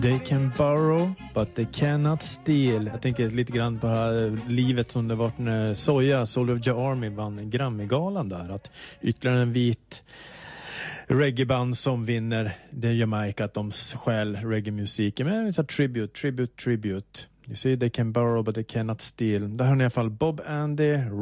They can borrow, but they cannot steal. Jag tänker lite grann på det här livet som det var när Soja, Soldier Army, vann Grammy-galan där. Att ytterligare en vit reggaeband som vinner det Jamaica, att de stjäl reggae-musiken. Men det är så tribute. You see, they can borrow, but they cannot steal. Där har ni i alla fall Bob Andy,